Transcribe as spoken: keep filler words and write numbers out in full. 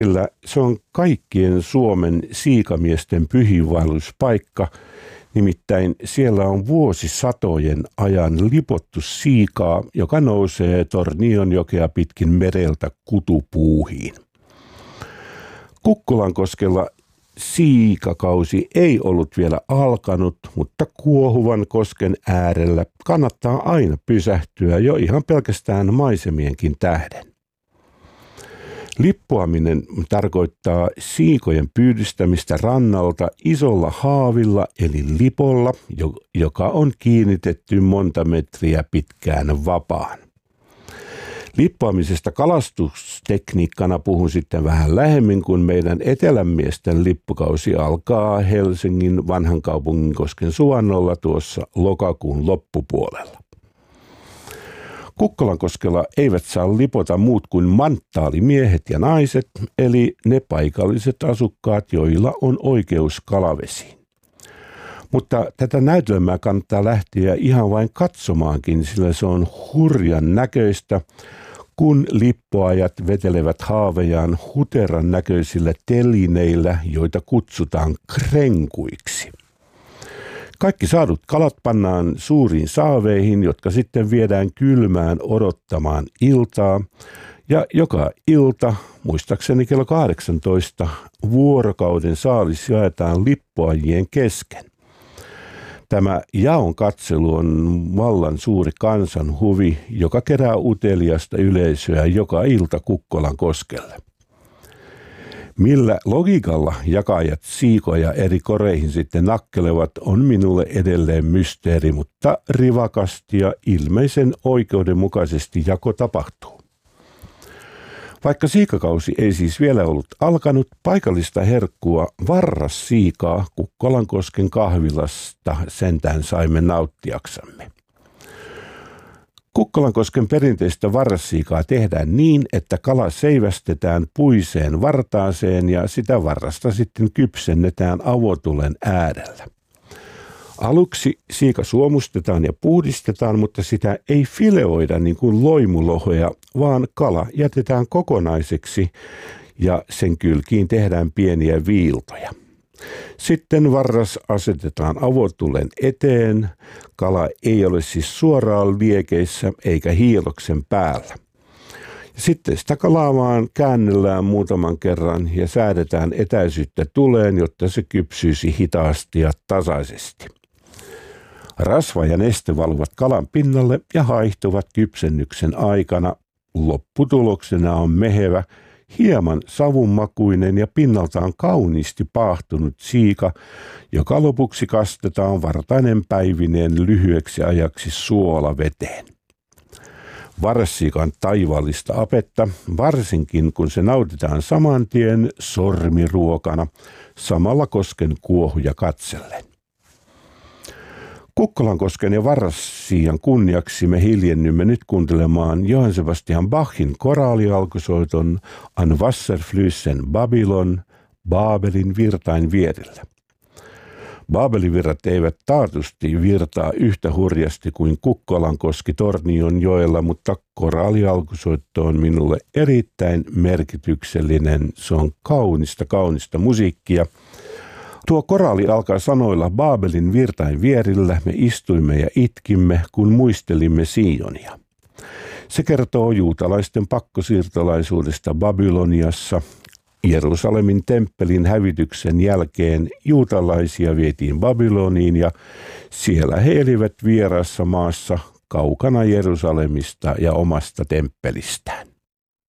Sillä se on kaikkien Suomen siikamiesten pyhiinvaelluspaikka, nimittäin siellä on vuosisatojen ajan lipottu siikaa, joka nousee Tornionjokea pitkin mereltä kutupuuhiin. Kukkolankoskella siikakausi ei ollut vielä alkanut, mutta kuohuvan kosken äärellä kannattaa aina pysähtyä jo ihan pelkästään maisemienkin tähden. Lippoaminen tarkoittaa siikojen pyydystämistä rannalta isolla haavilla eli lipolla, joka on kiinnitetty monta metriä pitkään vapaan. Lippoamisesta kalastustekniikkana puhun sitten vähän lähemmin, kun meidän etelänmiesten lippukausi alkaa Helsingin vanhan kaupunginkosken suvannolla tuossa lokakuun loppupuolella. Kukkolankoskella eivät saa lipota muut kuin manttaalimiehet ja naiset, eli ne paikalliset asukkaat, joilla on oikeus kalavesiin. Mutta tätä näytelmää kannattaa lähteä ihan vain katsomaankin, sillä se on hurjan näköistä, kun lippoajat vetelevät haavejaan huteran näköisillä telineillä, joita kutsutaan krenkuiksi. Kaikki saadut kalat pannaan suuriin saaveihin, jotka sitten viedään kylmään odottamaan iltaa. Ja joka ilta, muistaakseni kello kahdeksantoista, vuorokauden saalis jaetaan lippoajien kesken. Tämä jaon katselu on vallan suuri kansanhuvi, joka kerää uteliasta yleisöä joka ilta Kukkolankoskelle. Millä logiikalla jakajat siikoja eri koreihin sitten nakkelevat on minulle edelleen mysteeri, mutta rivakasti ja ilmeisen oikeudenmukaisesti jako tapahtuu. Vaikka siikakausi ei siis vielä ollut alkanut, paikallista herkkua varrassiikaa Kukkolanskosken kahvilasta sentään saimme nauttiaksamme. Kukkolanskosken perinteistä varrassiikaa tehdään niin, että kala seivästetään puiseen vartaaseen ja sitä varrasta sitten kypsennetään avotulen äärellä. Aluksi siika suomustetaan ja puhdistetaan, mutta sitä ei fileoida niin kuin loimulohoja, vaan kala jätetään kokonaiseksi ja sen kylkiin tehdään pieniä viiltoja. Sitten varras asetetaan avotulen eteen. Kala ei ole siis suoraan liekeissä eikä hiiloksen päällä. Sitten sitä kalaa vaan käännellään muutaman kerran ja säädetään etäisyyttä tuleen, jotta se kypsyisi hitaasti ja tasaisesti. Rasva ja neste valuvat kalan pinnalle ja haihtuvat kypsennyksen aikana. Lopputuloksena on mehevä, hieman savunmakuinen ja pinnaltaan kauniisti paahtunut siika, joka lopuksi kastetaan vartainen päivineen lyhyeksi ajaksi suolaveteen. Varrassiika on taivaallista apetta, varsinkin kun se nautitaan saman tien sormiruokana, samalla kosken kuohuja katsellen. Kukkolanskosken ja varrassiian kunniaksi me hiljennymme nyt kuuntelemaan Johann Sebastian Bachin koraalialkusoiton An Wasserflüssen Babylon Baabelin virtain vierellä. Baabelin virrat eivät taatusti virtaa yhtä hurjasti kuin Kukkolankoski Tornionjoella, mutta koraalialkusoitto on minulle erittäin merkityksellinen. Se on kaunista, kaunista musiikkia. Tuo koraali alkaa sanoilla Baabelin virtain vierillä me istuimme ja itkimme, kun muistelimme Sionia. Se kertoo juutalaisten pakkosiirtolaisuudesta Babyloniassa. Jerusalemin temppelin hävityksen jälkeen juutalaisia vietiin Babyloniin ja siellä he elivät vieraassa maassa kaukana Jerusalemista ja omasta temppelistään.